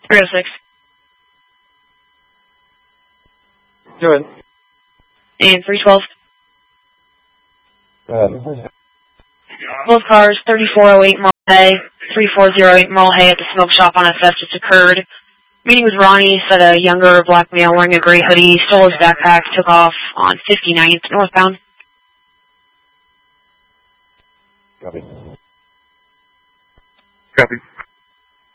306. Go ahead. And 312. Go ahead. Both cars, 3408 Merle Hay, 3408 Merle Hay at the smoke shop on Asbestos occurred. Meeting with Ronnie, said a younger black male wearing a gray hoodie stole his backpack, took off on 59th northbound. Copy. Copy.